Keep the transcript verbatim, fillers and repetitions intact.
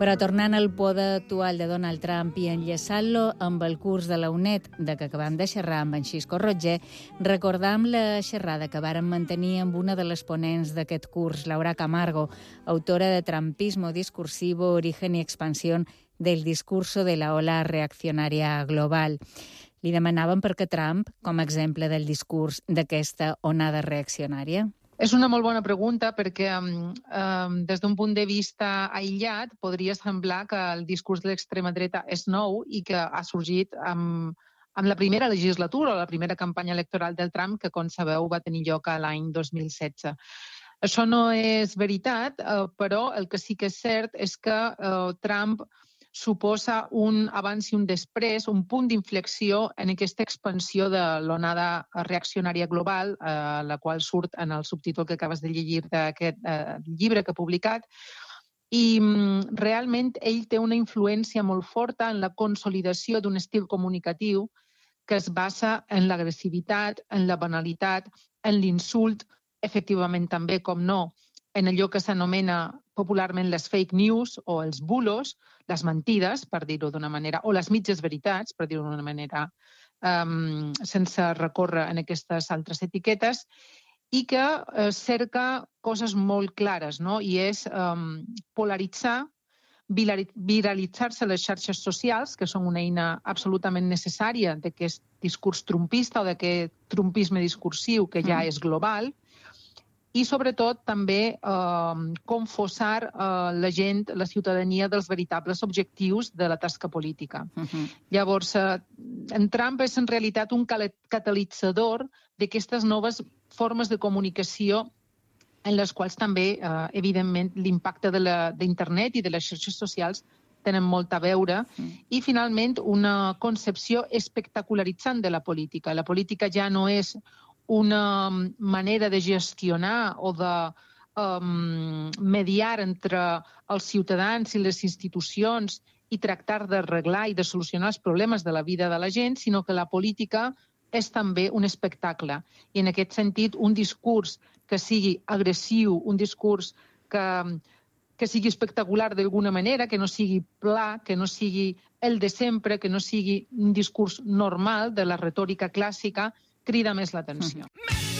Però tornant al poder actual de Donald Trump i enllaçant-lo amb el curs de la U N E D de què acabam de xerrar amb en Xisco Roger, recordam la xerrada que vàrem mantenir amb una de les ponents d'aquest curs, Laura Camargo, autora de Trumpismo discursivo, origen y expansión del discurso de la ola reaccionària global. Li demanàvem per què Trump, com a exemple del discurs d'aquesta onada reaccionària. És una molt bona pregunta perquè um, des d'un punt de vista aïllat podria semblar que el discurs de l'extrema dreta és nou i que ha sorgit amb, amb la primera legislatura o la primera campanya electoral del Trump, que, com sabeu, va tenir lloc a l'any dos mil setze. Això no és veritat, eh, però el que sí que és cert és que eh, Trump suposa un abans i un després, un punt d'inflexió en aquesta expansió de l'onada reaccionària global, eh, la qual surt en el subtítol que acabes de llegir d'aquest eh, llibre que ha publicat, i mm, realment ell té una influència molt forta en la consolidació d'un estil comunicatiu que es basa en l'agressivitat, en la banalitat, en l'insult, efectivament també, com no, en allò que s'anomena popularment les fake news o els bulos, les mentides, per dir-ho d'una manera, o les mitges veritats, per dir-ho d'una manera, um, sense recórrer en aquestes altres etiquetes, i que uh, cerca coses molt clares, no? I és um, polaritzar, viralitzar-se les xarxes socials, que són una eina absolutament necessària d'aquest discurs trumpista o d'aquest trumpisme discursiu que ja és global, i sobretot també eh, confosar eh, la gent, la ciutadania, dels veritables objectius de la tasca política. Uh-huh. Llavors, eh, en Trump és en realitat un catalitzador d'aquestes noves formes de comunicació en les quals també, eh, evidentment, l'impacte d'internet i de les xarxes socials tenen molt a veure, uh-huh. I finalment una concepció espectacularitzant de la política. La política ja no és una manera de gestionar o de um, mediar entre els ciutadans i les institucions i tractar d'arreglar i de solucionar els problemes de la vida de la gent, sinó que la política és també un espectacle. I en aquest sentit, un discurs que sigui agressiu, un discurs que, que sigui espectacular d'alguna manera, que no sigui pla, que no sigui el de sempre, que no sigui un discurs normal de la retòrica clàssica, crida més l'atenció. Mm.